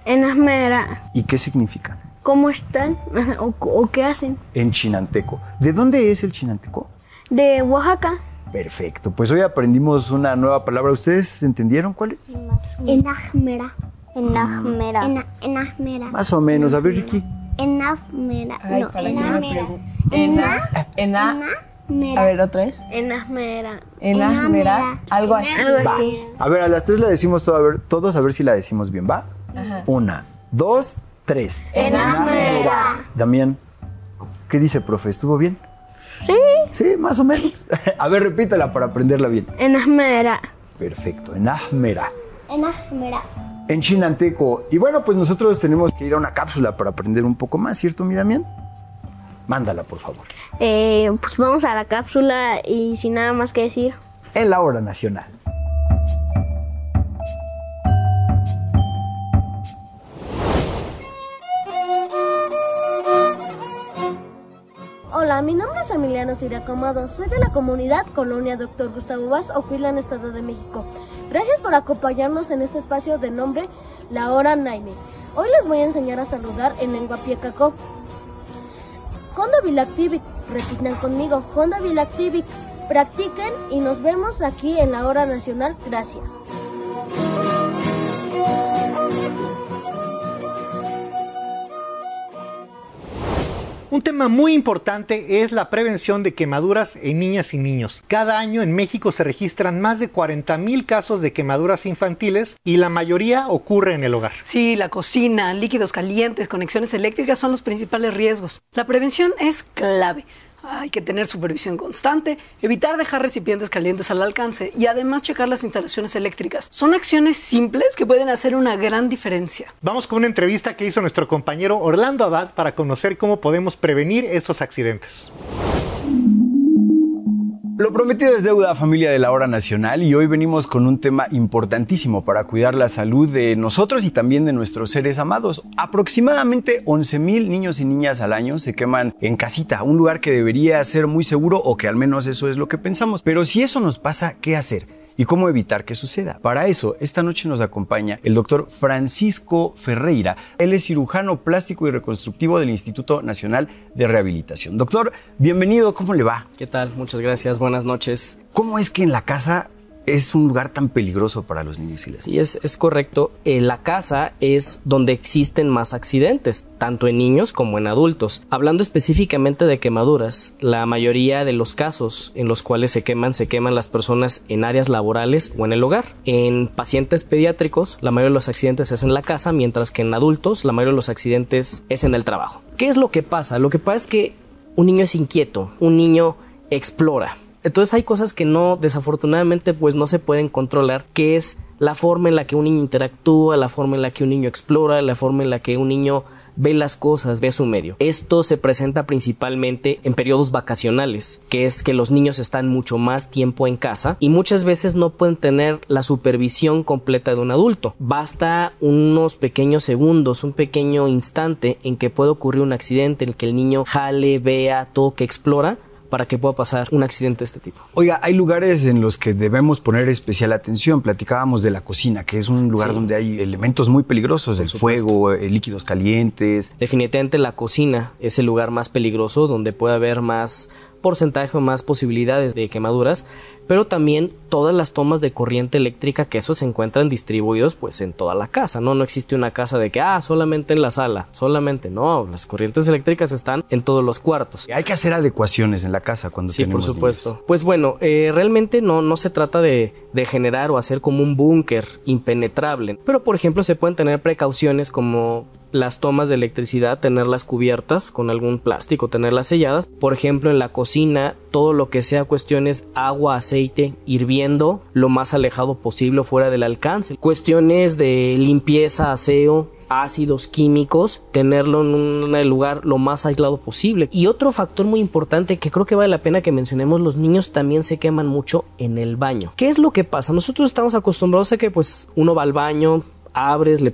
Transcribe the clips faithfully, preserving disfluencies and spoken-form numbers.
Enahmera. ¿Y qué significa? ¿Cómo están? ¿O, o qué hacen? En chinanteco. ¿De dónde es el chinanteco? De Oaxaca. Perfecto, pues hoy aprendimos una nueva palabra. ¿Ustedes entendieron cuál es? Enahmera. Enahmera. Ena- Enahmera. Más o menos, a ver, Ricky. Enahmera. Ay, No, para que me enahmera. pregunte. Ena, ena, Enahmera. a ver, otra vez. Enahmera. Enahmera, algo así. Algo Va. así. A ver, a las tres la decimos todo, a ver, todos a ver si la decimos bien, ¿va? Ajá. Una, dos, tres. Enahmera. Damián, ¿qué dice, profe? ¿Estuvo bien? Sí. Sí, más o menos. A ver, repítela para aprenderla bien. Enahmera. Perfecto, enahmera. Enahmera. En chinanteco. Y bueno, pues nosotros tenemos que ir a una cápsula para aprender un poco más, ¿cierto, mi Damián? Mándala, por favor. Eh, pues vamos a la cápsula y sin nada más que decir. En la hora nacional. Hola, mi nombre es Emiliano Siriaco Amado, soy de la comunidad Colonia Doctor Gustavo Vaz, Ocotlán, Estado de México. Gracias por acompañarnos en este espacio de nombre La Hora Naime. Hoy les voy a enseñar a saludar en lengua piecaco. Honda Vilactivic, repitan conmigo, Honda Vilactivic, practiquen y nos vemos aquí en La Hora Nacional. Gracias. Un tema muy importante es la prevención de quemaduras en niñas y niños. Cada año en México se registran más de cuarenta mil casos de quemaduras infantiles y la mayoría ocurre en el hogar. Sí, la cocina, líquidos calientes, conexiones eléctricas son los principales riesgos. La prevención es clave. Hay que tener supervisión constante, evitar dejar recipientes calientes al alcance y además checar las instalaciones eléctricas. Son acciones simples que pueden hacer una gran diferencia. Vamos con una entrevista que hizo nuestro compañero Orlando Abad para conocer cómo podemos prevenir estos accidentes. Lo prometido es deuda, familia de la Hora Nacional, y hoy venimos con un tema importantísimo para cuidar la salud de nosotros y también de nuestros seres amados. Aproximadamente once mil niños y niñas al año se queman en casita, un lugar que debería ser muy seguro, o que al menos eso es lo que pensamos. Pero si eso nos pasa, ¿qué hacer? ¿Y cómo evitar que suceda? Para eso, esta noche nos acompaña el doctor Francisco Ferreira. Él es cirujano plástico y reconstructivo del Instituto Nacional de Rehabilitación. Doctor, bienvenido, ¿cómo le va? ¿Qué tal? Muchas gracias, buenas noches. ¿Cómo es que en la casa es un lugar tan peligroso para los niños y las niñas? Sí, es, es correcto. Eh, la casa es donde existen más accidentes, tanto en niños como en adultos. Hablando específicamente de quemaduras, la mayoría de los casos en los cuales se queman, se queman las personas en áreas laborales o en el hogar. En pacientes pediátricos, la mayoría de los accidentes es en la casa, mientras que en adultos, la mayoría de los accidentes es en el trabajo. ¿Qué es lo que pasa? Lo que pasa es que un niño es inquieto, un niño explora. Entonces hay cosas que no, desafortunadamente, pues no se pueden controlar, que es la forma en la que un niño interactúa, la forma en la que un niño explora, la forma en la que un niño ve las cosas, ve su medio. Esto se presenta principalmente en periodos vacacionales, que es que los niños están mucho más tiempo en casa y muchas veces no pueden tener la supervisión completa de un adulto. Basta unos pequeños segundos, un pequeño instante en que puede ocurrir un accidente, en el que el niño jale, vea, toque, explora, para que pueda pasar un accidente de este tipo. Oiga, hay lugares en los que debemos poner especial atención. Platicábamos de la cocina, que es un lugar sí. donde hay elementos muy peligrosos, el fuego, eh, líquidos calientes. Definitivamente la cocina es el lugar más peligroso, donde puede haber más porcentaje o más posibilidades de quemaduras, pero también todas las tomas de corriente eléctrica, que esos se encuentran distribuidos pues en toda la casa, ¿no? No existe una casa de que, ah, solamente en la sala, solamente, no, las corrientes eléctricas están en todos los cuartos. Hay que hacer adecuaciones en la casa cuando sí, tenemos por supuesto. niños. Pues bueno, eh, realmente no, no se trata de, de generar o hacer como un búnker impenetrable, pero por ejemplo se pueden tener precauciones como las tomas de electricidad, tenerlas cubiertas con algún plástico, tenerlas selladas. Por ejemplo, en la cocina, todo lo que sea cuestiones agua, aceite, hirviendo lo más alejado posible, fuera del alcance. Cuestiones de limpieza, aseo, ácidos químicos, tenerlo en un lugar lo más aislado posible. Y otro factor muy importante que creo que vale la pena que mencionemos, los niños también se queman mucho en el baño. ¿Qué es lo que pasa? Nosotros estamos acostumbrados a que pues uno va al baño, abres, le pones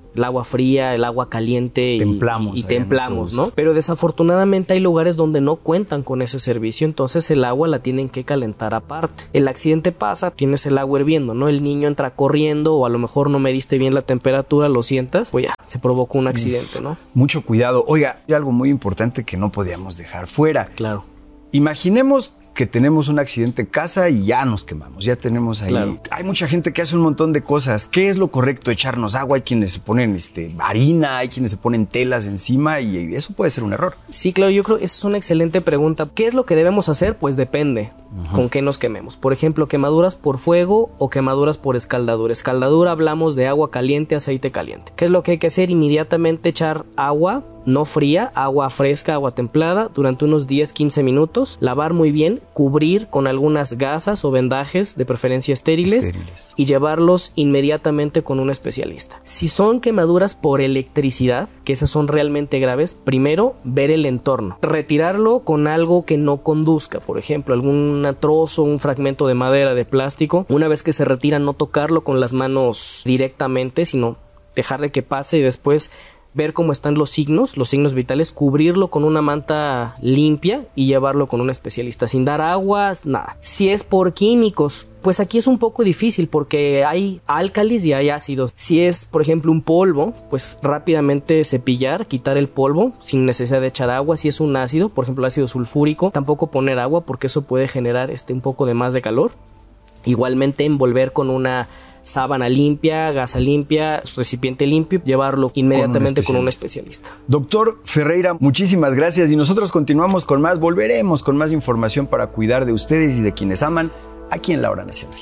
el agua fría, el agua caliente y templamos, y, y templamos, ¿no? Pero desafortunadamente hay lugares donde no cuentan con ese servicio, entonces el agua la tienen que calentar aparte. El accidente pasa, tienes el agua hirviendo, ¿no? El niño entra corriendo o a lo mejor no mediste bien la temperatura, lo sientas, pues ya, se provocó un accidente, ¿no? Mucho cuidado. Oiga, hay algo muy importante que no podíamos dejar fuera. Claro. Imaginemos que tenemos un accidente en casa y ya nos quemamos, ya tenemos ahí. Claro. Hay mucha gente que hace un montón de cosas. ¿Qué es lo correcto? Echarnos agua, hay quienes se ponen este, harina, hay quienes se ponen telas encima y eso puede ser un error. Sí, claro, yo creo que esa es una excelente pregunta. ¿Qué es lo que debemos hacer? Pues depende. Uh-huh. ¿Con qué nos quememos? Por ejemplo, quemaduras por fuego o quemaduras por escaldadura. Escaldadura hablamos de agua caliente, aceite caliente. ¿Qué es lo que hay que hacer? Inmediatamente echar agua, no fría, agua fresca, agua templada, durante unos diez a quince minutos, lavar muy bien, cubrir con algunas gasas o vendajes, de preferencia estériles, estériles, y llevarlos inmediatamente con un especialista. Si son quemaduras por electricidad, que esas son realmente graves, primero ver el entorno, retirarlo con algo que no conduzca, por ejemplo, algún trozo, un fragmento de madera, de plástico. Una vez que se retira, no tocarlo con las manos directamente, sino dejarle que pase y después ver cómo están los signos, los signos vitales, cubrirlo con una manta limpia y llevarlo con un especialista, sin dar aguas, nada. Si es por químicos, pues aquí es un poco difícil porque hay álcalis y hay ácidos. Si es, por ejemplo, un polvo, pues rápidamente cepillar, quitar el polvo sin necesidad de echar agua. Si es un ácido, por ejemplo, ácido sulfúrico, tampoco poner agua porque eso puede generar este, un poco de más de calor. Igualmente envolver con una sábana limpia, gasa limpia, recipiente limpio, llevarlo inmediatamente con un, con un especialista. Doctor Ferreira, muchísimas gracias y nosotros continuamos con más, volveremos con más información para cuidar de ustedes y de quienes aman aquí en La Hora Nacional.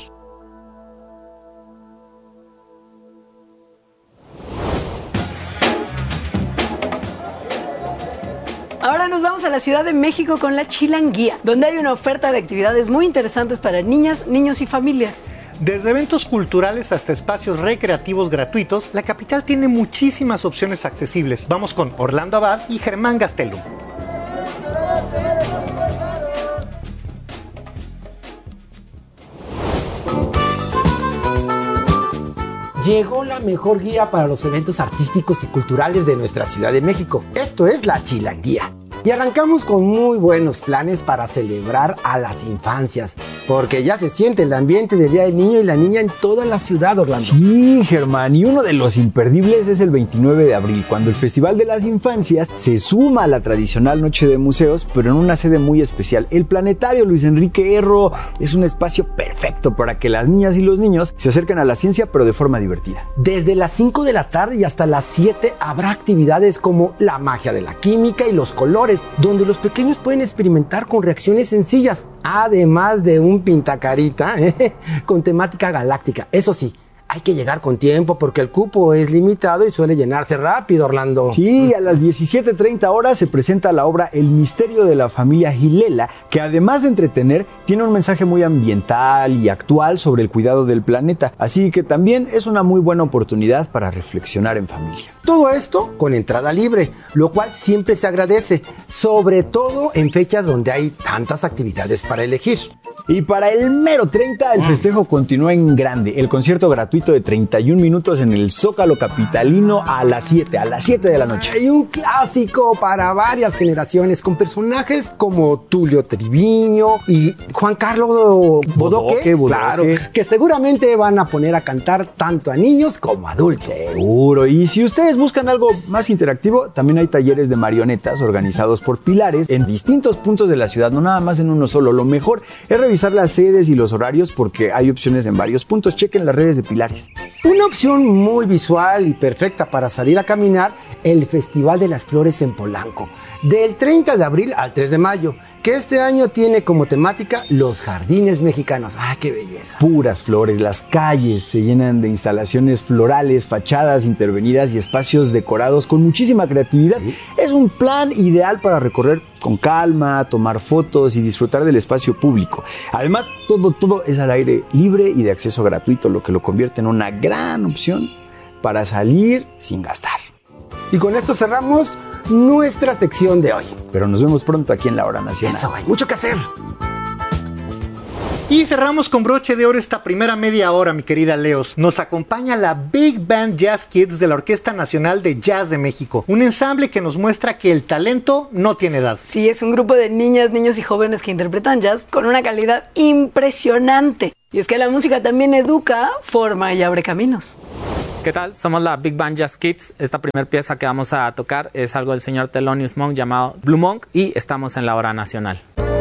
Ahora nos vamos a la Ciudad de México con la Chilanguía, donde hay una oferta de actividades muy interesantes para niñas, niños y familias. Desde eventos culturales hasta espacios recreativos gratuitos, la capital tiene muchísimas opciones accesibles. Vamos con Orlando Abad y Germán Gastelum. Llegó la mejor guía para los eventos artísticos y culturales de nuestra Ciudad de México. Esto es la Chilanguía. Y arrancamos con muy buenos planes para celebrar a las infancias, porque ya se siente el ambiente del Día del Niño y la Niña en toda la ciudad, Orlando. Sí, Germán, y uno de los imperdibles es el veintinueve de abril, cuando el Festival de las Infancias se suma a la tradicional Noche de Museos, pero en una sede muy especial. El Planetario Luis Enrique Erro es un espacio perfecto para que las niñas y los niños se acerquen a la ciencia, pero de forma divertida. Desde las cinco de la tarde y hasta las siete habrá actividades como la magia de la química y los colores, donde los pequeños pueden experimentar con reacciones sencillas, además de un pintacarita ¿eh? con temática galáctica. Eso sí, hay que llegar con tiempo porque el cupo es limitado y suele llenarse rápido, Orlando. Sí, a las diecisiete treinta horas se presenta la obra El misterio de la familia Gilela, que además de entretener, tiene un mensaje muy ambiental y actual sobre el cuidado del planeta. Así que también es una muy buena oportunidad para reflexionar en familia. Todo esto con entrada libre, lo cual siempre se agradece, sobre todo en fechas donde hay tantas actividades para elegir. Y para el mero treinta, el festejo continúa en grande. El concierto gratuito de treinta y un minutos en el Zócalo capitalino a las siete, a las siete de la noche. Hay un clásico para varias generaciones con personajes como Tulio Triviño y Juan Carlos Bodoque, Bodoque, Bodoque. Claro, que seguramente van a poner a cantar tanto a niños como a adultos. Seguro. Y si ustedes buscan algo más interactivo, también hay talleres de marionetas organizados por Pilares en distintos puntos de la ciudad, no nada más en uno solo. Lo mejor es revisar las sedes y los horarios porque hay opciones en varios puntos. Chequen las redes de Pilares. Una opción muy visual y perfecta para salir a caminar, el Festival de las Flores en Polanco, del treinta de abril al tres de mayo, que este año tiene como temática los jardines mexicanos. ¡Ah, qué belleza! Puras flores, las calles se llenan de instalaciones florales, fachadas intervenidas y espacios decorados con muchísima creatividad. ¿Sí? Es un plan ideal para recorrer con calma, tomar fotos y disfrutar del espacio público. Además, todo, todo es al aire libre y de acceso gratuito, lo que lo convierte en una gran opción para salir sin gastar. Y con esto cerramos nuestra sección de hoy. Pero nos vemos pronto aquí en La Hora Nacional. Eso, hay mucho que hacer. Y cerramos con broche de oro esta primera media hora, mi querida Leos. Nos acompaña la Big Band Jazz Kids de la Orquesta Nacional de Jazz de México. Un ensamble que nos muestra que el talento no tiene edad. Sí, es un grupo de niñas, niños y jóvenes que interpretan jazz con una calidad impresionante. Y es que la música también educa, forma y abre caminos. ¿Qué tal? Somos la Big Band Jazz Kids. Esta primera pieza que vamos a tocar es algo del señor Thelonious Monk llamado Blue Monk y estamos en la Hora Nacional.